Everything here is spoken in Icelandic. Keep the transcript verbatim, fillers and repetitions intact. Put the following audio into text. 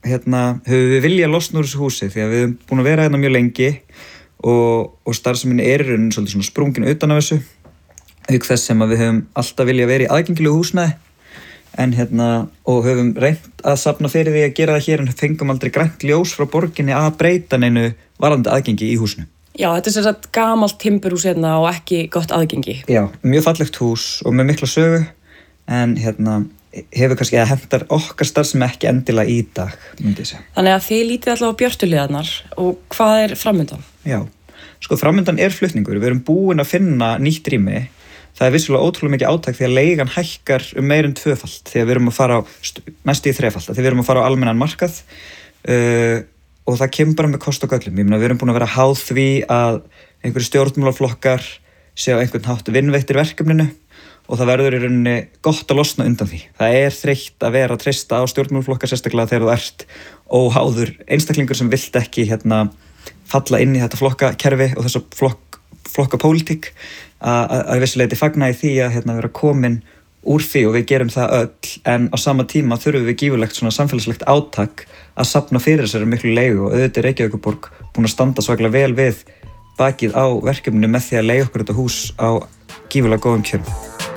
hérna, höfum við viljað losna úr þessu húsi því að við höfum búin að vera hérna mjög lengi og, og starfsemin er í rauninni svolítið svona sprungin utan af þessu auk þess sem að við höfum alltaf viljað vera í aðgengilegu húsnæði en hérna, og höfum reynt að safna fyrir því að gera það hér en fengum aldrei grænt ljós frá borginni að breyta neinu varðandi aðgengi í húsinu. Já, þetta er sem sagt gamalt timburhús hérna og ekki gott aðgengi. Já, mjög fallegt hús og með mikla sögu en hérna hefur kannski að hentar okkar starfsemi ekki endilega í dag, myndi ég segja. Þannig að þið lítið allavega á björtuliðarnar og hvað er framundan? Já, sko framundan er flutningur. Við erum búin að finna nýtt rými. Það er vissulega ótrúlega mikið átak því að leigan hækkar um meir en tvöfalt því að við erum að fara á næstu í þrefalt því við erum að fara á almennan markað uh, og það kemur bara með kost og göllum. Ég meina við erum búin að vera háð því að einhverju stjórnmálaflokkar sé á einhvern hátt vinveittir verkefninu og það verður í rauninni gott að losna undan því. Það er þreytt að vera að treysta á stjórnmálaflokkar sérstaklega þegar þú ert óháður einstaklingur sem vilt ekki hérna falla inn í þetta flokkakerfi og þessa flokk flokkapólitík að vissuleiti fagna í því að hérna, vera komin úr því og við gerum það öll en á sama tíma þurfum við gífurlegt svona samfélagslegt átak að safna fyrir þessari miklu leigu og auðvitað er Reykjavíkurborg búin að standa svakalega vel við bakið á verkefninu með því að leiga okkur þetta hús á gífurlega góðum kjörum.